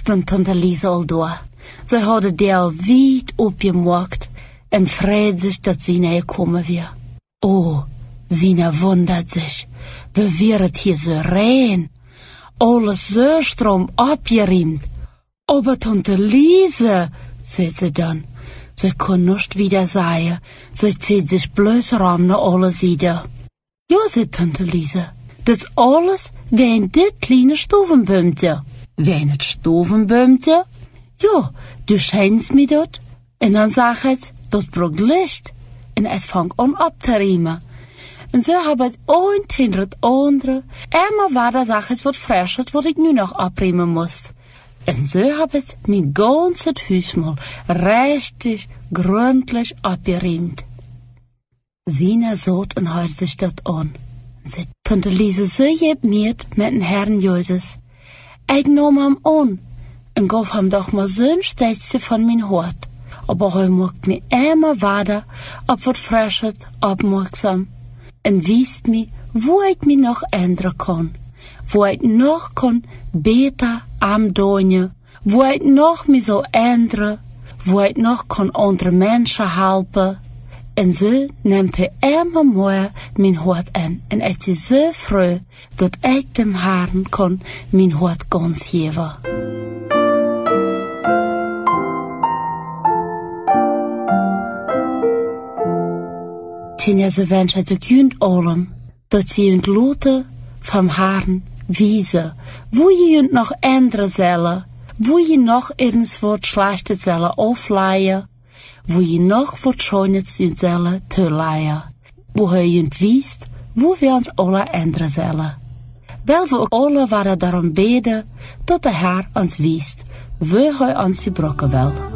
stond Tante Lise al door. Zij hadden die al wijd opgemaakt en freut sich, dat Sina gekommen wir. Oh, Sina wundert sich, wie wird het hier so rein? Alles so strom abgeriemt. Aber Tante Lise, sagt sie dann, sie kann nicht wieder sagen, sie zieht sich bloß rum nach alle Seiten. Ja, sagt Tante Lise, das alles wie ein dit kleine Stovenbömtje. Wie ein Stovenbömtje? Ja, du scheinst mir dort. En dan zag het, dat brok licht. En het fang aan op te riemen. En zo heb het een tegen het andere. Immer weiter zag het wat frischer, wat ik nu nog opriemen moest. En zo heb het mijn ganze huismal richtig gründlich abgeriemt. Sina zat en hört sich dat an. Ze Tante Lise so gebmiert met den Herrn Joses. Ik nam hem an en gaf hem doch maar zo'n steekje van mijn hart. Aber hij maakt me immer weiter op wat frischer opmerksam. En wiest me, wo ik me nog ändern kan. Wo ik nog kan beter aandoen. Wo ik nog me zo ändern. Wo ik nog kan andere mensen helpen. En zo neemt hij immer meer mijn hart aan. En ik is zo froh dat ik dem Herrn kan mijn hart ganz geven. Tinja so wünscht het ook junt allem, dat sie junt loten vom Herrn wiesen, wo je junt noch ändern zullen, wo je noch eens wat Schlechtes zullen aufleihen, wo je noch wat Schönes junt zullen toeleihen, wo hij junt wiest, wo wir uns alle ändern zullen. Wel we ook alle waren darum beten, dat de Herr ons wiest, wo hij ons gebroken wil.